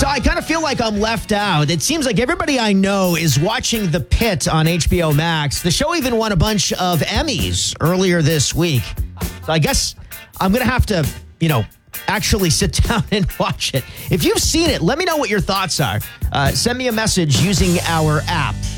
I kind of feel like I'm left out. It seems like everybody I know is watching The Pit on HBO Max. The show even won a bunch of Emmys earlier this week. So I guess I'm going to have to, actually sit down and watch it. If you've seen it, let me know what your thoughts are. Send me a message using our app.